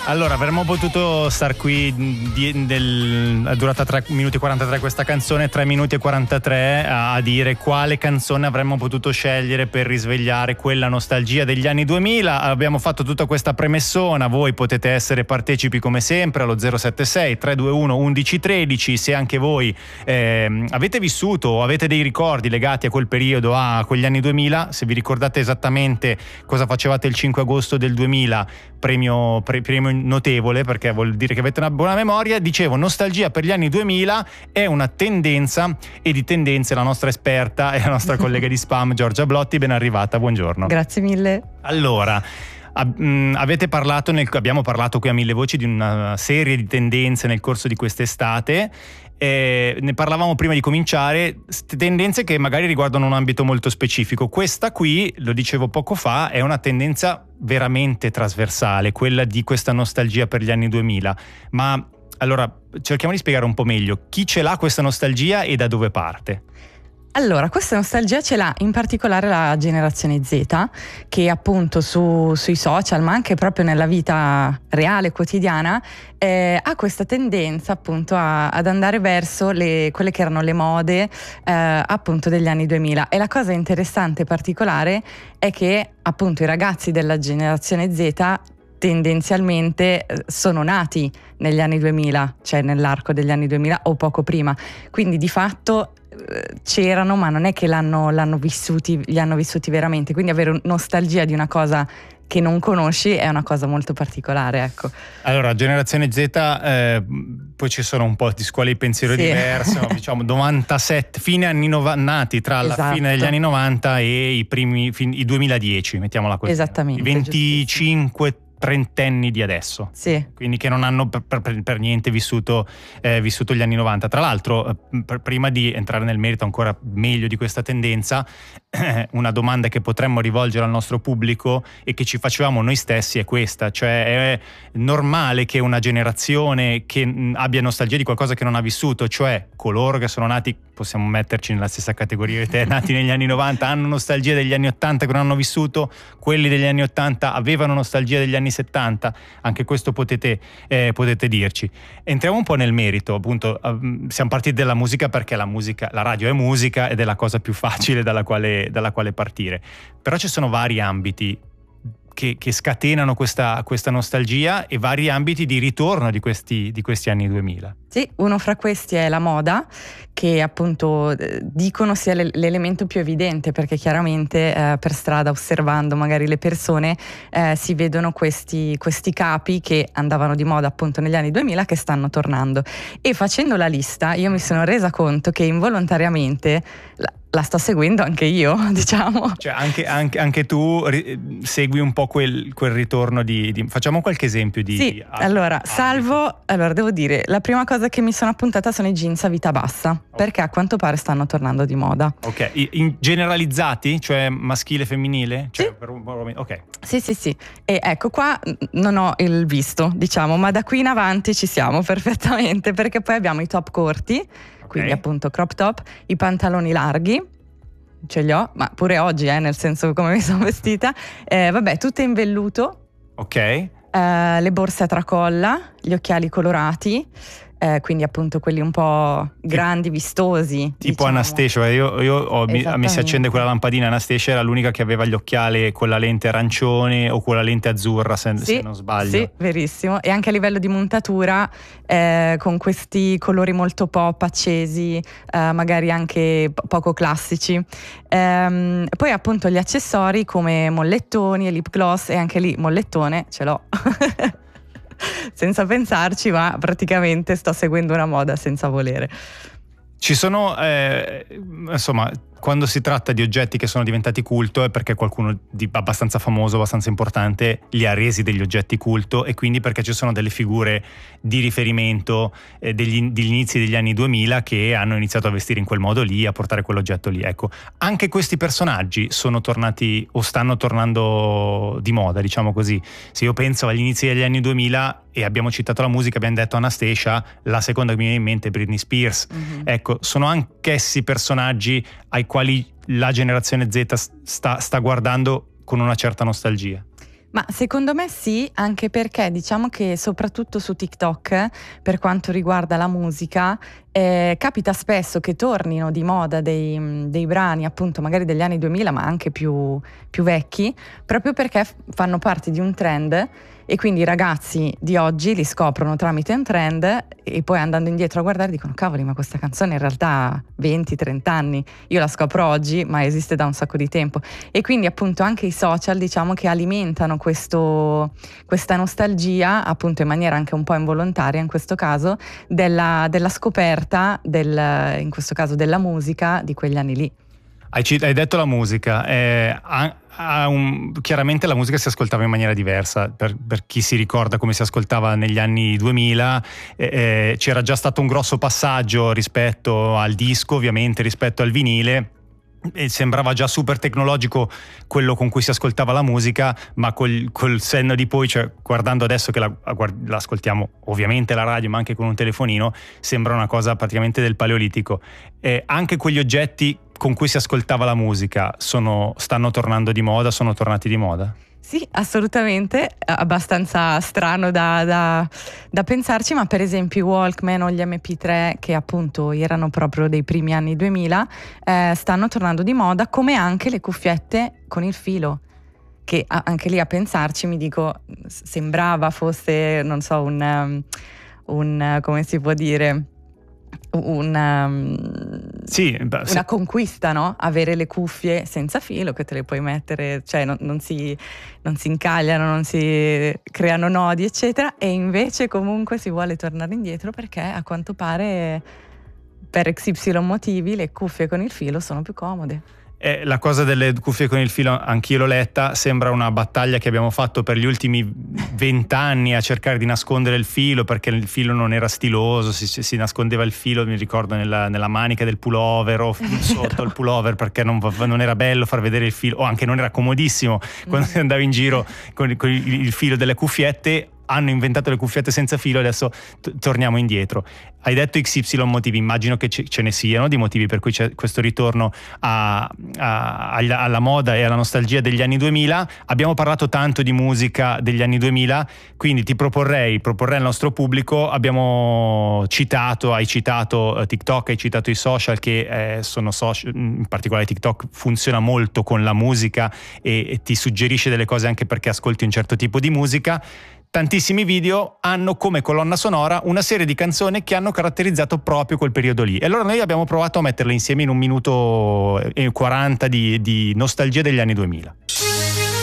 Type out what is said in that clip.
Allora, avremmo potuto star qui, è durata 3 minuti e 43 questa canzone, 3 minuti e 43 a dire quale canzone avremmo potuto scegliere per risvegliare quella nostalgia degli anni 2000. Abbiamo fatto tutta questa premessona, voi potete essere partecipi come sempre allo 076 321 1113, se anche voi avete vissuto o avete dei ricordi legati a quel periodo, a quegli anni 2000, se vi ricordate esattamente cosa facevate il 5 agosto del 2000, premio notevole, perché vuol dire che avete una buona memoria. Dicevo, nostalgia per gli anni 2000 è una tendenza, e di tendenze la nostra esperta e la nostra collega di Spam Giorgia Blotti, ben arrivata, buongiorno. Grazie mille. Allora, abbiamo parlato qui a Mille Voci di una serie di tendenze nel corso di quest'estate. Ne parlavamo prima di cominciare, tendenze che magari riguardano un ambito molto specifico. Questa qui, lo dicevo poco fa, è una tendenza veramente trasversale, quella di questa nostalgia per gli anni 2000. Ma allora cerchiamo di spiegare un po' meglio chi ce l'ha questa nostalgia e da dove parte. Allora, questa nostalgia ce l'ha in particolare la generazione Z, che appunto sui social, ma anche proprio nella vita reale, quotidiana, ha questa tendenza appunto ad andare verso quelle che erano le mode appunto degli anni 2000. E la cosa interessante e particolare è che appunto i ragazzi della generazione Z tendenzialmente sono nati negli anni 2000, cioè nell'arco degli anni 2000 o poco prima, quindi di fatto c'erano, ma non è che li hanno vissuti veramente, quindi avere nostalgia di una cosa che non conosci è una cosa molto particolare, ecco. Allora, generazione Z, poi ci sono un po' di scuole di pensiero diverse, diciamo 97, fine anni 90, nati tra la fine degli anni 90 e i 2010, mettiamola così. Esattamente. I 25 trentenni di adesso, sì. Quindi che non hanno per niente vissuto gli anni 90. Tra l'altro, prima di entrare nel merito ancora meglio di questa tendenza, una domanda che potremmo rivolgere al nostro pubblico e che ci facevamo noi stessi è questa: cioè, è normale che una generazione che abbia nostalgia di qualcosa che non ha vissuto, cioè coloro che sono nati, possiamo metterci nella stessa categoria di te, nati negli anni 90, hanno nostalgia degli anni 80 che non hanno vissuto, quelli degli anni 80 avevano nostalgia degli anni 70, anche questo potete dirci. Entriamo un po' nel merito, appunto. Siamo partiti dalla musica perché la radio è musica ed è la cosa più facile dalla quale partire, però ci sono vari ambiti che scatenano questa nostalgia e vari ambiti di ritorno di questi anni 2000. Sì, uno fra questi è la moda, che appunto dicono sia l'elemento più evidente, perché chiaramente per strada, osservando magari le persone, si vedono questi capi che andavano di moda appunto negli anni 2000 che stanno tornando. E facendo la lista io mi sono resa conto che involontariamente la sto seguendo anche io, diciamo. Cioè anche tu segui un po' quel ritorno di facciamo qualche esempio di... Sì, allora devo dire, la prima cosa che mi sono appuntata sono i jeans a vita bassa, perché a quanto pare stanno tornando di moda. Ok, generalizzati? Cioè maschile e femminile? Cioè, sì. Ok. Sì. E ecco, qua non ho il visto, diciamo, ma da qui in avanti ci siamo perfettamente, perché poi abbiamo i top corti, quindi appunto crop top, i pantaloni larghi, ce li ho, ma pure oggi, nel senso come mi sono vestita, tutte in velluto. Ok. Le borse a tracolla, gli occhiali colorati, quindi appunto quelli un po' grandi, vistosi, tipo diciamo. Anastasia. Mi si accende quella lampadina. Anastasia era l'unica che aveva gli occhiali con la lente arancione o con la lente azzurra, se non sbaglio. Sì, verissimo. E anche a livello di montatura, con questi colori molto pop, accesi, magari anche poco classici. Poi appunto gli accessori come mollettoni e lip gloss, e anche lì mollettone ce l'ho. Senza pensarci, ma praticamente sto seguendo una moda senza volere. Ci sono, insomma, quando si tratta di oggetti che sono diventati culto è perché qualcuno di abbastanza famoso, abbastanza importante li ha resi degli oggetti culto, e quindi perché ci sono delle figure di riferimento degli inizi degli anni 2000 che hanno iniziato a vestire in quel modo lì, a portare quell'oggetto lì. Ecco, anche questi personaggi sono tornati o stanno tornando di moda, diciamo così. Se io penso agli inizi degli anni 2000 e abbiamo citato la musica, abbiamo detto Anastasia, la seconda che mi viene in mente è Britney Spears. Mm-hmm. Ecco, sono anch'essi personaggi ai quali la generazione Z sta guardando con una certa nostalgia. Ma secondo me sì, anche perché diciamo che soprattutto su TikTok, per quanto riguarda la musica, capita spesso che tornino di moda dei brani appunto magari degli anni 2000, ma anche più vecchi, proprio perché fanno parte di un trend e quindi i ragazzi di oggi li scoprono tramite un trend e poi andando indietro a guardare dicono cavoli, ma questa canzone in realtà ha 20-30 anni, io la scopro oggi ma esiste da un sacco di tempo, e quindi appunto anche i social diciamo che alimentano questa nostalgia appunto in maniera anche un po' involontaria in questo caso della scoperta in questo caso della musica di quegli anni lì. Hai detto la musica, chiaramente la musica si ascoltava in maniera diversa, per chi si ricorda come si ascoltava negli anni 2000, c'era già stato un grosso passaggio rispetto al disco, ovviamente rispetto al vinile, e sembrava già super tecnologico quello con cui si ascoltava la musica, ma col senno di poi, cioè guardando adesso che l'ascoltiamo ovviamente alla radio ma anche con un telefonino, sembra una cosa praticamente del Paleolitico. Anche quegli oggetti con cui si ascoltava la musica stanno tornando di moda, sono tornati di moda? Sì, assolutamente, abbastanza strano da pensarci, ma per esempio i Walkman o gli MP3, che appunto erano proprio dei primi anni 2000, stanno tornando di moda, come anche le cuffiette con il filo, che anche lì a pensarci mi dico, sembrava fosse, non so, un come si può dire, una conquista, no? Avere le cuffie senza filo che te le puoi mettere, cioè non si incagliano, non si creano nodi eccetera, e invece comunque si vuole tornare indietro perché a quanto pare per XY motivi le cuffie con il filo sono più comode. La cosa delle cuffie con il filo, anch'io l'ho letta, sembra una battaglia che abbiamo fatto per gli ultimi 20 anni a cercare di nascondere il filo, perché il filo non era stiloso, si nascondeva il filo, mi ricordo, nella manica del pullover o sotto il pullover, perché non era bello far vedere il filo, o anche non era comodissimo quando andavi in giro con il filo delle cuffiette. Hanno inventato le cuffiette senza filo, adesso torniamo indietro. Hai detto XY motivi, immagino che ce ne siano di motivi per cui c'è questo ritorno alla moda e alla nostalgia degli anni 2000. Abbiamo parlato tanto di musica degli anni 2000, quindi ti proporrei al nostro pubblico, hai citato TikTok, hai citato i social, che sono social, in particolare TikTok funziona molto con la musica e ti suggerisce delle cose anche perché ascolti un certo tipo di musica. Tantissimi video hanno come colonna sonora una serie di canzoni che hanno caratterizzato proprio quel periodo lì. E allora noi abbiamo provato a metterle insieme in 1 minuto e 40 di nostalgia degli anni 2000.